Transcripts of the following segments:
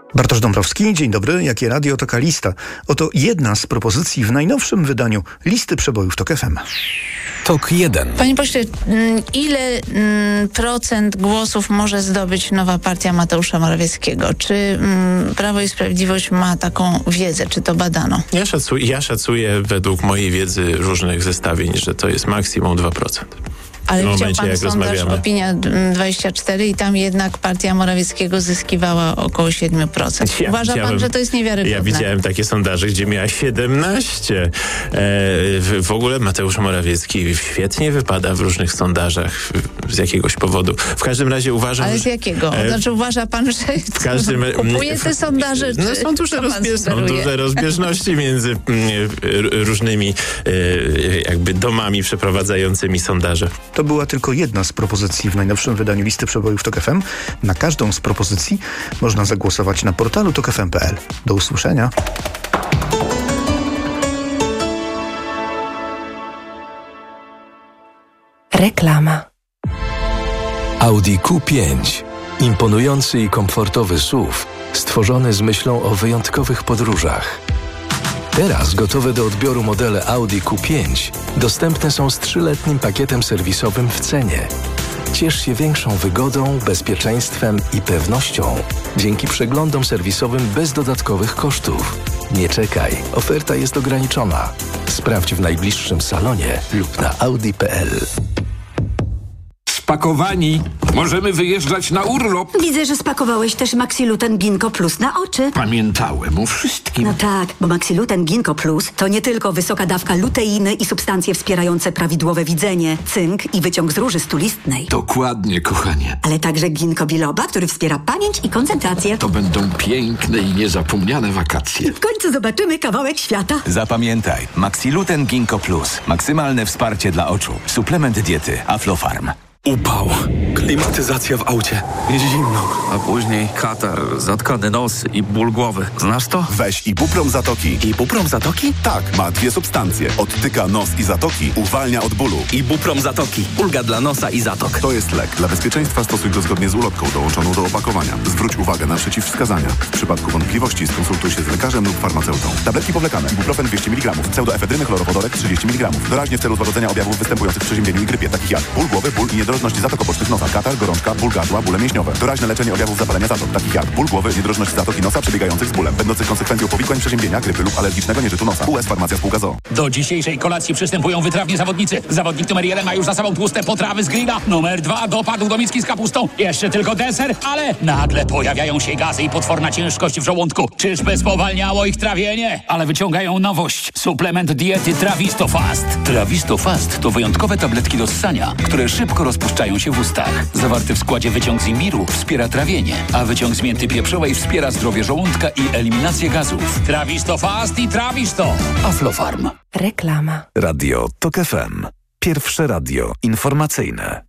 Bartosz Dąbrowski, dzień dobry. Jakie radio, taka lista. Oto jedna z propozycji w najnowszym wydaniu listy przebojów TOK FM. TOK 1. Panie pośle, ile procent głosów może zdobyć nowa partia Mateusza Morawieckiego? Czy Prawo i Sprawiedliwość ma taką wiedzę? Czy to badano? Ja szacuję według mojej wiedzy różnych zestawień, że to jest maksimum 2%. Ale widział pan sondaż Opinia 24 i tam jednak partia Morawieckiego zyskiwała około 7%. Uważa pan, że to jest niewiarygodne? Ja widziałem takie sondaże, gdzie miała 17. W ogóle Mateusz Morawiecki świetnie wypada w różnych sondażach z jakiegoś powodu. W każdym razie uważam... Ale z jakiego? Znaczy uważa pan, że kupuje te sondaże? No, są duże rozbieżności między różnymi jakby domami przeprowadzającymi sondaże. To była tylko jedna z propozycji w najnowszym wydaniu listy przebojów TOK FM. Na każdą z propozycji można zagłosować na portalu tokfm.pl. Do usłyszenia. Reklama. Audi Q5. Imponujący i komfortowy SUV, stworzony z myślą o wyjątkowych podróżach. Teraz gotowe do odbioru modele Audi Q5 dostępne są z 3-letnim pakietem serwisowym w cenie. Ciesz się większą wygodą, bezpieczeństwem i pewnością dzięki przeglądom serwisowym bez dodatkowych kosztów. Nie czekaj, oferta jest ograniczona. Sprawdź w najbliższym salonie lub na audi.pl. Spakowani. Możemy wyjeżdżać na urlop. Widzę, że spakowałeś też Maxiluten Ginkgo Plus na oczy. Pamiętałem o wszystkim. No tak, bo Maxiluten Ginkgo Plus to nie tylko wysoka dawka luteiny i substancje wspierające prawidłowe widzenie, cynk i wyciąg z róży stulistnej. Dokładnie, kochanie. Ale także ginkgo biloba, który wspiera pamięć i koncentrację. To będą piękne i niezapomniane wakacje. W końcu zobaczymy kawałek świata. Zapamiętaj, Maxiluten Ginkgo Plus. Maksymalne wsparcie dla oczu. Suplement diety Aflofarm. Upał, klimatyzacja w aucie, zimno, a później katar, zatkany nos i ból głowy. Znasz to? Weź Ibuprom Zatoki. Ibuprom Zatoki? Tak, ma 2 substancje. Odtyka nos i zatoki, uwalnia od bólu. Ibuprom Zatoki. Ulga dla nosa i zatok. To jest lek. Dla bezpieczeństwa stosuj go zgodnie z ulotką dołączoną do opakowania. Zwróć uwagę na przeciwwskazania. W przypadku wątpliwości skonsultuj się z lekarzem lub farmaceutą. Tabletki powlekane. Ibuprofen 200 mg. Pseudoefedryny chlorowodorek 30 mg. Doraźnie w celu złagodzenia objawów występujących w przeziębieniu i grypie, takich jak ból głowy, ból i niedrożność zatok obocznych nosa, katar, gorączka, ból gardła, bóle mięśniowe. Doraźne leczenie objawów zapalenia zatok, takich jak ból głowy, niedrożność zatoki nosa przebiegających z bólem, będących konsekwencją powikłań przeziębienia, grypy lub alergicznego nieżytu nosa. US Farmacja Spółka ZOO. Do dzisiejszej kolacji przystępują wytrawni zawodnicy. Zawodnik numer 1 ma już za sobą tłuste potrawy z grilla. Numer 2 dopadł do miski z kapustą. Jeszcze tylko deser, ale nagle pojawiają się gazy i potworna ciężkość w żołądku. Czyżby spowalniało ich trawienie? Ale wyciągają nowość. Suplement diety Travistofast. Travistofast to wyjątkowe tabletki do ssania, które szybko rozpuszczają się w ustach. Zawarty w składzie wyciąg z imbiru wspiera trawienie, a wyciąg z mięty pieprzowej wspiera zdrowie żołądka i eliminację gazów. Travistofast i Trawisto. Aflofarm. Reklama. Radio TOK FM. Pierwsze radio informacyjne.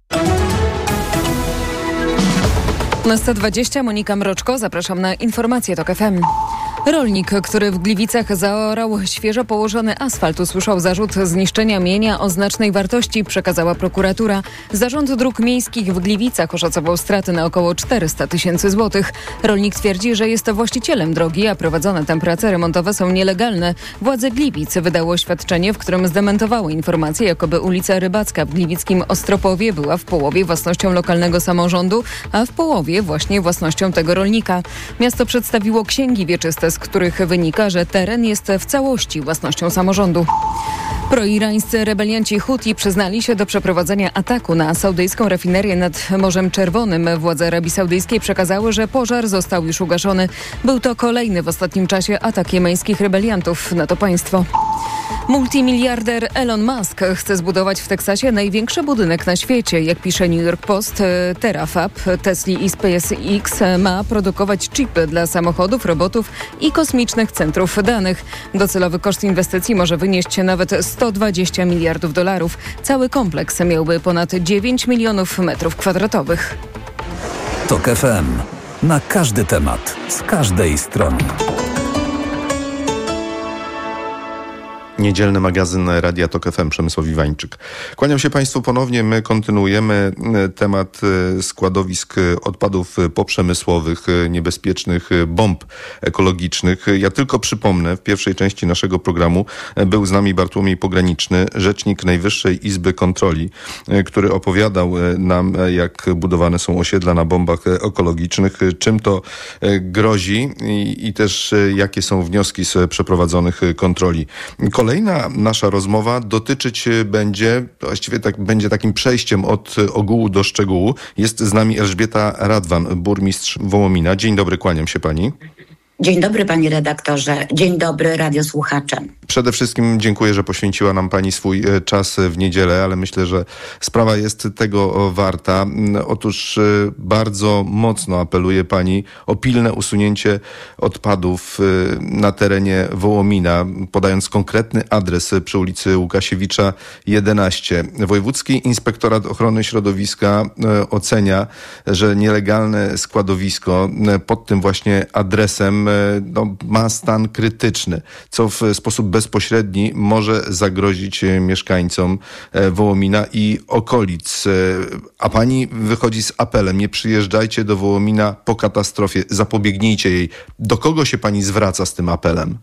Na 120 Monika Mroczko, zapraszam na informacje TOK FM. Rolnik, który w Gliwicach zaorał świeżo położony asfalt, usłyszał zarzut zniszczenia mienia o znacznej wartości, przekazała prokuratura. Zarząd Dróg Miejskich w Gliwicach oszacował straty na około 400 000 złotych. Rolnik twierdzi, że jest właścicielem drogi, a prowadzone tam prace remontowe są nielegalne. Władze Gliwic wydało oświadczenie, w którym zdementowały informacje, jakoby ulica Rybacka w gliwickim Ostropowie była w połowie własnością lokalnego samorządu, a w połowie właśnie własnością tego rolnika. Miasto przedstawiło księgi wieczyste, z których wynika, że teren jest w całości własnością samorządu. Proirańscy rebelianci Huti przyznali się do przeprowadzenia ataku na saudyjską rafinerię nad Morzem Czerwonym. Władze Arabii Saudyjskiej przekazały, że pożar został już ugaszony. Był to kolejny w ostatnim czasie atak jemeńskich rebeliantów na to państwo. Multimiliarder Elon Musk chce zbudować w Teksasie największy budynek na świecie. Jak pisze New York Post, Terafab Tesli i SpaceX ma produkować chipy dla samochodów, robotów i kosmicznych centrów danych. Docelowy koszt inwestycji może wynieść nawet 120 miliardów dolarów. Cały kompleks miałby ponad 9 milionów metrów kwadratowych. TOK FM. Na każdy temat, z każdej strony. Niedzielny magazyn Radia Tok FM, Przemysław Iwańczyk. Kłaniam się Państwu ponownie. My kontynuujemy temat składowisk odpadów poprzemysłowych, niebezpiecznych bomb ekologicznych. Ja tylko przypomnę, w pierwszej części naszego programu był z nami Bartłomiej Pograniczny, rzecznik Najwyższej Izby Kontroli, który opowiadał nam, jak budowane są osiedla na bombach ekologicznych, czym to grozi i też jakie są wnioski z przeprowadzonych kontroli. Kolejna nasza rozmowa dotyczyć będzie, właściwie będzie takim przejściem od ogółu do szczegółu. Jest z nami Elżbieta Radwan, burmistrz Wołomina. Dzień dobry, kłaniam się pani. Dzień dobry, panie redaktorze. Dzień dobry, radiosłuchacze. Przede wszystkim dziękuję, że poświęciła nam pani swój czas w niedzielę, ale myślę, że sprawa jest tego warta. Otóż bardzo mocno apeluje pani o pilne usunięcie odpadów na terenie Wołomina, podając konkretny adres przy ulicy Łukasiewicza 11. Wojewódzki Inspektorat Ochrony Środowiska ocenia, że nielegalne składowisko pod tym właśnie adresem ma stan krytyczny, co w sposób bezpośredni może zagrozić mieszkańcom Wołomina i okolic. A pani wychodzi z apelem: nie przyjeżdżajcie do Wołomina po katastrofie, zapobiegnijcie jej. Do kogo się pani zwraca z tym apelem?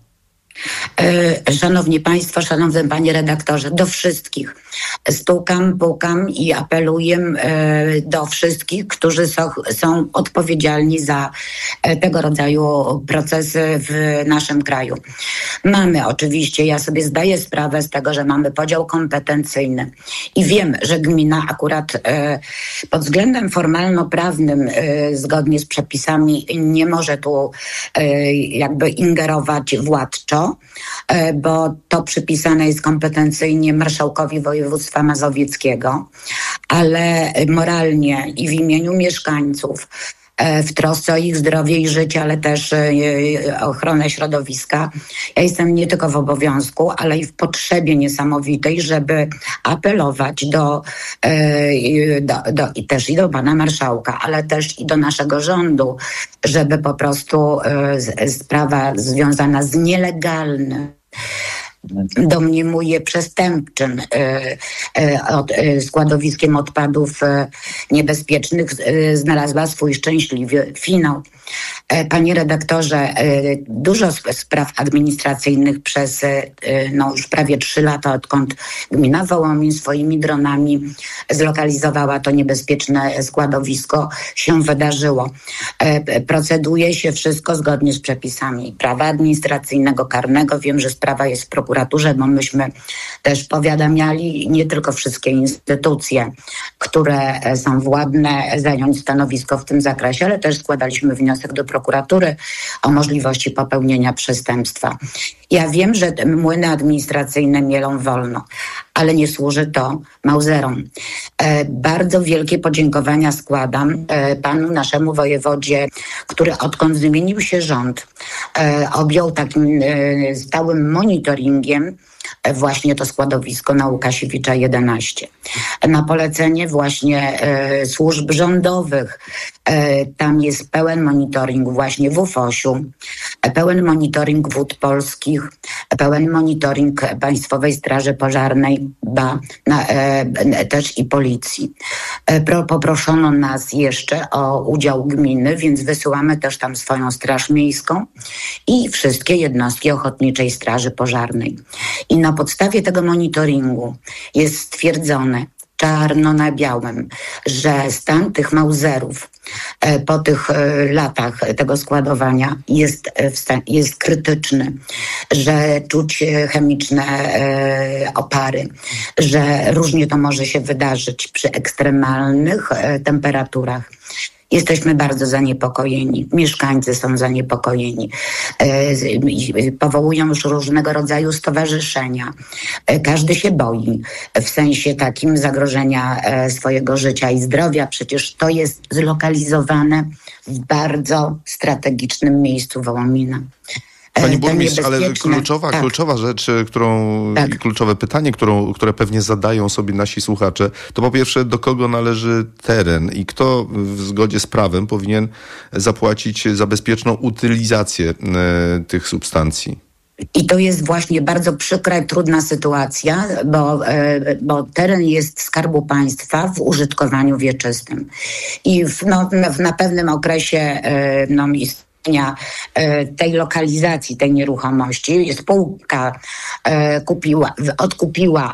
Szanowni Państwo, szanowny panie redaktorze, do wszystkich. Stukam, pukam i apeluję do wszystkich, którzy są odpowiedzialni za tego rodzaju procesy w naszym kraju. Mamy oczywiście, ja sobie zdaję sprawę z tego, że mamy podział kompetencyjny i wiem, że gmina akurat pod względem formalno-prawnym zgodnie z przepisami nie może tu jakby ingerować władczo, bo to przypisane jest kompetencyjnie marszałkowi województwa mazowieckiego, ale moralnie i w imieniu mieszkańców, w trosce o ich zdrowie i życie, ale też ochronę środowiska. Ja jestem nie tylko w obowiązku, ale i w potrzebie niesamowitej, żeby apelować też i do pana marszałka, ale też i do naszego rządu, żeby po prostu sprawa związana z nielegalnym, domniemuję przestępczym składowiskiem odpadów niebezpiecznych znalazła swój szczęśliwy finał. Panie redaktorze, dużo spraw administracyjnych przez już prawie 3 lata, odkąd gmina Wołomin swoimi dronami zlokalizowała to niebezpieczne składowisko, się wydarzyło. Proceduje się wszystko zgodnie z przepisami prawa administracyjnego, karnego. Wiem, że sprawa jest w prokuraturze, bo myśmy też powiadamiali nie tylko wszystkie instytucje, które są władne zająć stanowisko w tym zakresie, ale też składaliśmy wniosek do prokuratury o możliwości popełnienia przestępstwa. Ja wiem, że te młyny administracyjne mielą wolno, ale nie służy to Mauserom. Bardzo wielkie podziękowania składam panu naszemu wojewodzie, który odkąd zmienił się rząd, objął takim stałym monitoringiem właśnie to składowisko na Łukasiewicza 11. Na polecenie właśnie służb rządowych tam jest pełen monitoring właśnie w UFOŚ-u, pełen monitoring Wód Polskich, pełen monitoring Państwowej Straży Pożarnej, też i policji. Poproszono nas jeszcze o udział gminy, więc wysyłamy też tam swoją straż miejską i wszystkie jednostki Ochotniczej Straży Pożarnej. I na podstawie tego monitoringu jest stwierdzone czarno na białym, że stan tych Mauserów po tych latach tego składowania jest krytyczny, że czuć chemiczne opary, że różnie to może się wydarzyć przy ekstremalnych temperaturach. Jesteśmy bardzo zaniepokojeni. Mieszkańcy są zaniepokojeni. Powołują już różnego rodzaju stowarzyszenia. Każdy się boi w sensie takim zagrożenia swojego życia i zdrowia. Przecież to jest zlokalizowane w bardzo strategicznym miejscu Wołomina. Pani burmistrz, ale kluczowa rzecz, kluczowe pytanie, które pewnie zadają sobie nasi słuchacze, to po pierwsze, do kogo należy teren i kto w zgodzie z prawem powinien zapłacić za bezpieczną utylizację tych substancji? I to jest właśnie bardzo przykra i trudna sytuacja, bo teren jest Skarbu Państwa w użytkowaniu wieczystym. I na pewnym okresie istnienia tej lokalizacji, tej nieruchomości spółka odkupiła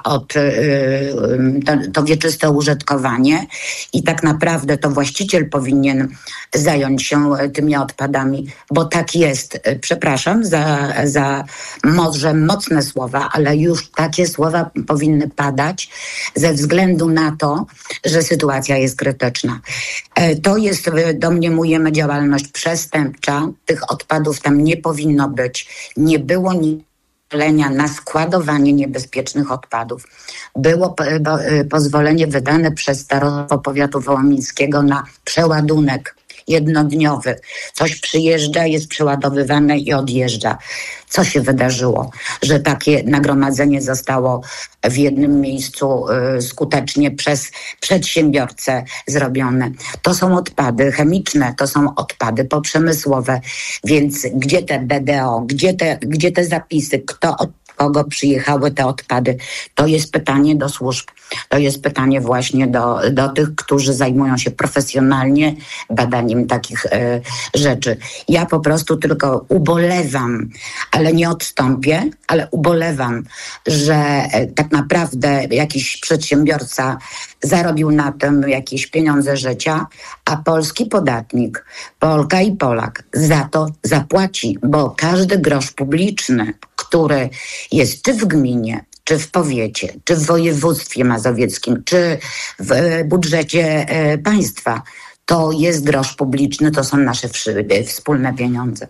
to wieczyste użytkowanie i tak naprawdę to właściciel powinien zająć się tymi odpadami, bo tak jest. Przepraszam za może mocne słowa, ale już takie słowa powinny padać ze względu na to, że sytuacja jest krytyczna. To jest, domniemujemy, działalność przestępcza. Tych odpadów tam nie powinno być. Nie było pozwolenia na składowanie niebezpiecznych odpadów. Było pozwolenie wydane przez starostwo powiatu wołomińskiego na przeładunek jednodniowy. Coś przyjeżdża, jest przeładowywane i odjeżdża. Co się wydarzyło, że takie nagromadzenie zostało w jednym miejscu skutecznie przez przedsiębiorcę zrobione? To są odpady chemiczne, to są odpady poprzemysłowe, więc gdzie te BDO, gdzie te zapisy, kto od kogo przyjechały te odpady? To jest pytanie do służb. To jest pytanie właśnie do tych, którzy zajmują się profesjonalnie badaniem takich rzeczy. Ja po prostu tylko ubolewam, ale nie odstąpię, ale ubolewam, że tak naprawdę jakiś przedsiębiorca zarobił na tym jakieś pieniądze życia, a polski podatnik, Polka i Polak za to zapłaci, bo każdy grosz publiczny, który jest czy w gminie, czy w powiecie, czy w województwie mazowieckim, czy w budżecie państwa, to jest grosz publiczny, to są nasze wspólne pieniądze.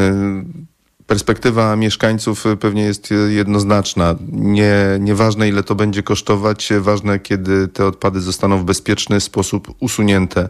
Perspektywa mieszkańców pewnie jest jednoznaczna. Nieważne, ile to będzie kosztować, ważne, kiedy te odpady zostaną w bezpieczny sposób usunięte.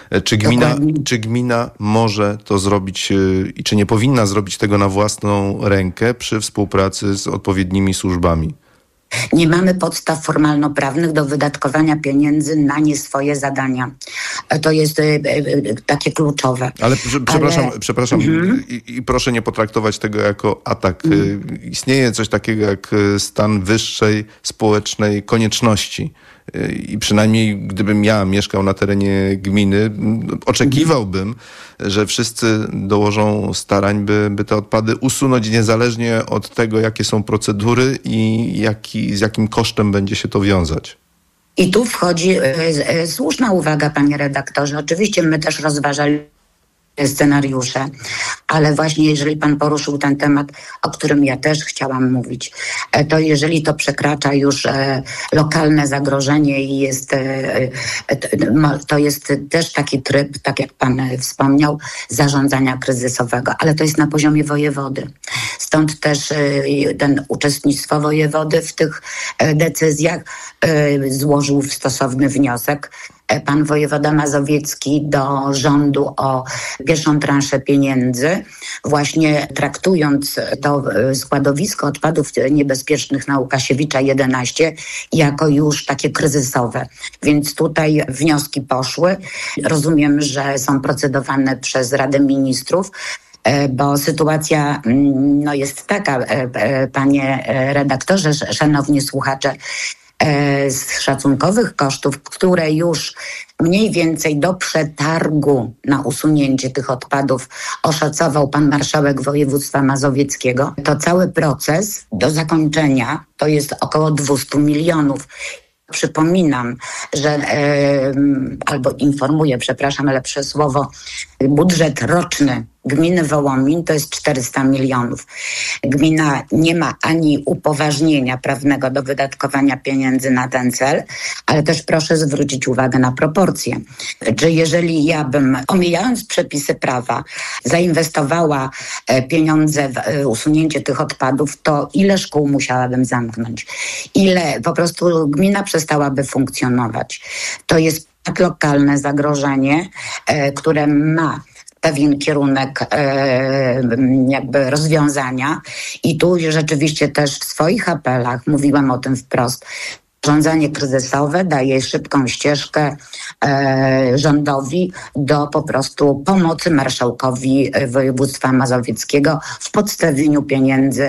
Czy gmina może to zrobić i czy nie powinna zrobić tego na własną rękę przy współpracy z odpowiednimi służbami? Nie mamy podstaw formalno-prawnych do wydatkowania pieniędzy na nie swoje zadania. To jest takie kluczowe. Ale przepraszam i proszę nie potraktować tego jako atak. Istnieje coś takiego jak stan wyższej społecznej konieczności. I przynajmniej gdybym ja mieszkał na terenie gminy, oczekiwałbym, że wszyscy dołożą starań, by te odpady usunąć niezależnie od tego, jakie są procedury i z jakim kosztem będzie się to wiązać. I tu wchodzi słuszna uwaga, panie redaktorze. Oczywiście my też rozważali scenariusze, ale właśnie jeżeli pan poruszył ten temat, o którym ja też chciałam mówić, to jeżeli to przekracza już lokalne zagrożenie i to jest też taki tryb, tak jak pan wspomniał, zarządzania kryzysowego, ale to jest na poziomie wojewody. Stąd też ten uczestnictwo wojewody w tych decyzjach złożył stosowny wniosek pan wojewoda mazowiecki do rządu o pierwszą transzę pieniędzy, właśnie traktując to składowisko odpadów niebezpiecznych na Łukasiewicza 11 jako już takie kryzysowe. Więc tutaj wnioski poszły. Rozumiem, że są procedowane przez Radę Ministrów, bo sytuacja jest taka, panie redaktorze, szanowni słuchacze, z szacunkowych kosztów, które już mniej więcej do przetargu na usunięcie tych odpadów oszacował pan marszałek województwa mazowieckiego, to cały proces do zakończenia to jest około 200 milionów. Przypominam, że albo informuję, przepraszam, lepsze słowo, budżet roczny gminy Wołomin to jest 400 milionów. Gmina nie ma ani upoważnienia prawnego do wydatkowania pieniędzy na ten cel, ale też proszę zwrócić uwagę na proporcje. Czy jeżeli ja bym, omijając przepisy prawa, zainwestowała pieniądze w usunięcie tych odpadów, to ile szkół musiałabym zamknąć? Ile po prostu gmina przestałaby funkcjonować? To jest tak lokalne zagrożenie, które ma pewien kierunek jakby rozwiązania i tu rzeczywiście też w swoich apelach mówiłam o tym wprost. Zarządzanie kryzysowe daje szybką ścieżkę rządowi do po prostu pomocy marszałkowi województwa mazowieckiego w podstawieniu pieniędzy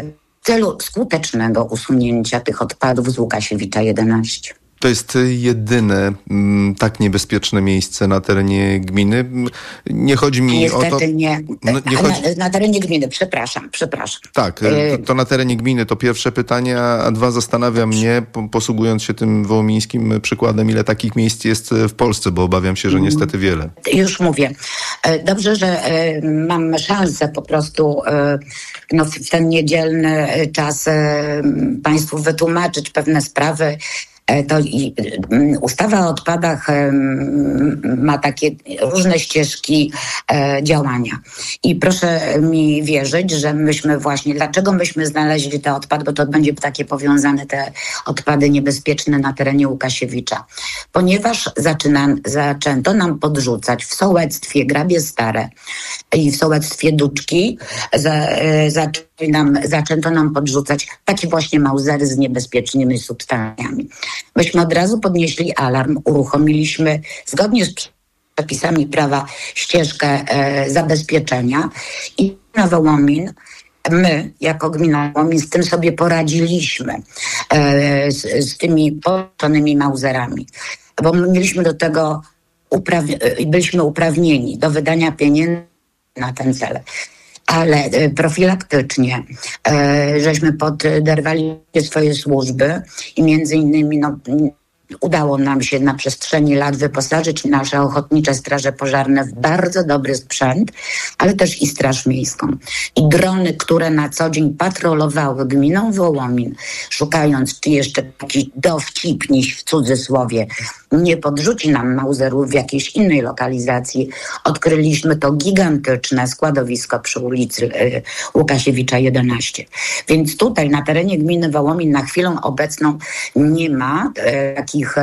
celu skutecznego usunięcia tych odpadów z Łukasiewicza 11. To jest jedyne tak niebezpieczne miejsce na terenie gminy. Nie chodzi mi Niestety o to... nie. Na terenie gminy, przepraszam. Tak, to na terenie gminy to pierwsze pytanie, a dwa zastanawia mnie, posługując się tym wołomińskim przykładem, ile takich miejsc jest w Polsce, bo obawiam się, że niestety wiele. Już mówię. Dobrze, że mam szansę po prostu w ten niedzielny czas Państwu wytłumaczyć pewne sprawy. To ustawa o odpadach ma takie różne ścieżki działania. I proszę mi wierzyć, że dlaczego myśmy znaleźli te odpady, bo to będzie takie powiązane, te odpady niebezpieczne na terenie Łukasiewicza. Ponieważ zaczęto nam podrzucać w sołectwie Grabie Stare i w sołectwie Duczki zaczęto nam podrzucać takie właśnie mauzery z niebezpiecznymi substancjami. Myśmy od razu podnieśli alarm, uruchomiliśmy zgodnie z przepisami prawa ścieżkę zabezpieczenia i na Wołomin my, jako gmina Wołomin, z tym sobie poradziliśmy, z tymi połączonymi mauzerami, bo my mieliśmy do tego byliśmy uprawnieni do wydania pieniędzy na ten cel. Ale profilaktycznie żeśmy poderwali swoje służby i między innymi udało nam się na przestrzeni lat wyposażyć nasze ochotnicze straże pożarne w bardzo dobry sprzęt, ale też i Straż Miejską. I drony, które na co dzień patrolowały gminą Wołomin, szukając, czy jeszcze taki dowcipniś w cudzysłowie nie podrzuci nam mauzerów w jakiejś innej lokalizacji, odkryliśmy to gigantyczne składowisko przy ulicy Łukasiewicza 11. Więc tutaj na terenie gminy Wołomin na chwilę obecną nie ma takich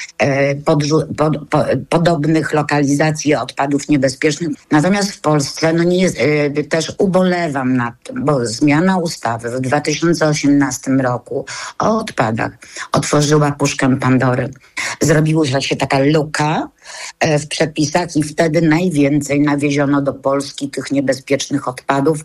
podobnych lokalizacji odpadów niebezpiecznych. Natomiast w Polsce też ubolewam nad tym, bo zmiana ustawy w 2018 roku o odpadach otworzyła puszkę Pandory. Zrobiła się taka luka w przepisach i wtedy najwięcej nawieziono do Polski tych niebezpiecznych odpadów,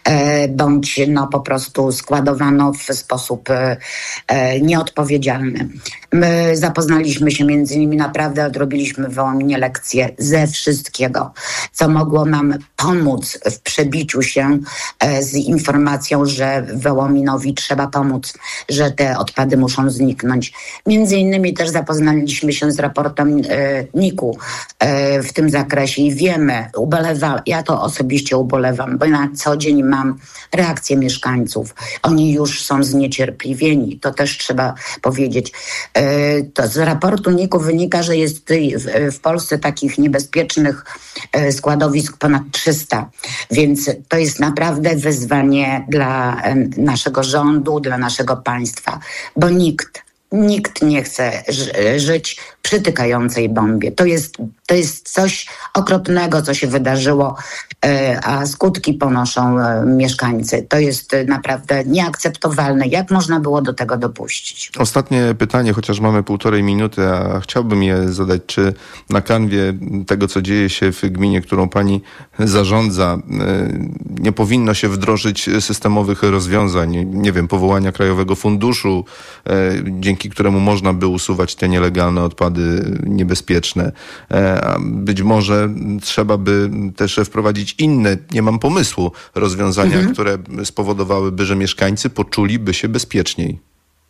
bądź po prostu składowano w sposób nieodpowiedzialny. My zapoznaliśmy się między innymi, naprawdę odrobiliśmy w Wołominie lekcje ze wszystkiego, co mogło nam pomóc w przebiciu się z informacją, że Wołominowi trzeba pomóc, że te odpady muszą zniknąć. Między innymi też zapoznaliśmy się z raportem NIK-u w tym zakresie i wiemy, ja to osobiście ubolewam, bo na co dzień mam reakcje mieszkańców. Oni już są zniecierpliwieni, to też trzeba powiedzieć. To z raportu NIK-u wynika, że jest w Polsce takich niebezpiecznych składowisk ponad 300, więc to jest naprawdę wyzwanie dla naszego rządu, dla naszego państwa, bo nikt nie chce żyć przy tykającej bombie. To jest coś okropnego, co się wydarzyło, a skutki ponoszą mieszkańcy. To jest naprawdę nieakceptowalne. Jak można było do tego dopuścić? Ostatnie pytanie, chociaż mamy 1,5 minuty, a chciałbym je zadać. Czy na kanwie tego, co dzieje się w gminie, którą pani zarządza, nie powinno się wdrożyć systemowych rozwiązań, nie wiem, powołania Krajowego Funduszu, dzięki któremu można by usuwać te nielegalne odpady niebezpieczne? Być może trzeba by też wprowadzić inne, nie mam pomysłu, rozwiązania, które spowodowałyby, że mieszkańcy poczuliby się bezpieczniej.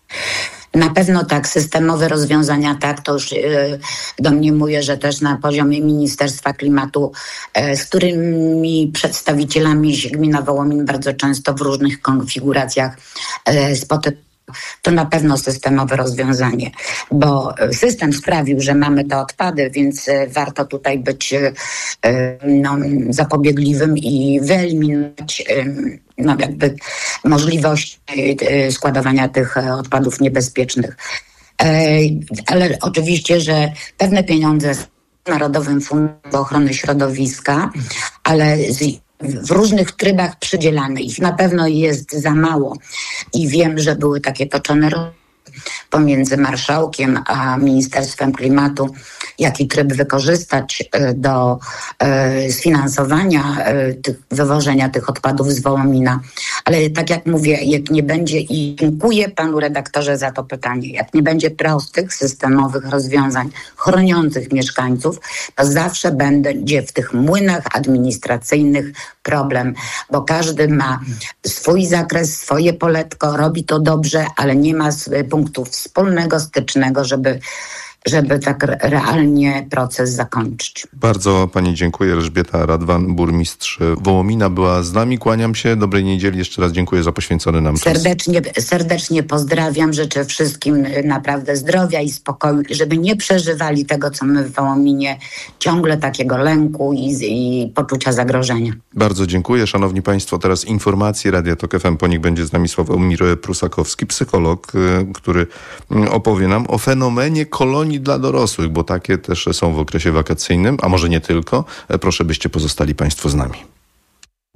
Na pewno tak, systemowe rozwiązania tak, to już domniemuję, że też na poziomie Ministerstwa Klimatu, z którymi przedstawicielami gmina Wołomin bardzo często w różnych konfiguracjach spotykamy. To na pewno systemowe rozwiązanie, bo system sprawił, że mamy te odpady, więc warto tutaj być zapobiegliwym i wyeliminować możliwość składowania tych odpadów niebezpiecznych. Ale oczywiście, że pewne pieniądze z Narodowym Funduszem Ochrony Środowiska, ale w różnych trybach przydzielane. Ich na pewno jest za mało. I wiem, że były takie toczone pomiędzy marszałkiem a Ministerstwem Klimatu, jaki tryb wykorzystać do sfinansowania wywożenia tych odpadów z Wołomina. Ale tak jak mówię, jak nie będzie, i dziękuję panu redaktorze za to pytanie, jak nie będzie prostych, systemowych rozwiązań chroniących mieszkańców, to zawsze będzie w tych młynach administracyjnych problem, bo każdy ma swój zakres, swoje poletko, robi to dobrze, ale nie ma punktu wspólnego, stycznego, żeby tak realnie proces zakończyć. Bardzo pani dziękuję. Elżbieta Radwan, burmistrz Wołomina, była z nami. Kłaniam się. Dobrej niedzieli. Jeszcze raz dziękuję za poświęcony nam czas. Serdecznie pozdrawiam. Życzę wszystkim naprawdę zdrowia i spokoju, żeby nie przeżywali tego, co my w Wołominie, ciągle takiego lęku i poczucia zagrożenia. Bardzo dziękuję. Szanowni państwo, teraz informacje Radia Tok FM. Po nich będzie z nami Sławomir Prusakowski, psycholog, który opowie nam o fenomenie kolonii dla dorosłych, bo takie też są w okresie wakacyjnym, a może nie tylko. Proszę, byście pozostali państwo z nami.